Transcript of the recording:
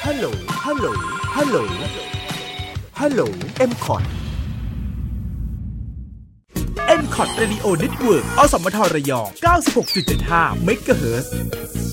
ฮัลโหลฮัลโหลฮัลโหลฮัลโหล M-KOT M-KOT Radio Network อสมทระยอง 96.75 เมกะเฮิรตซ์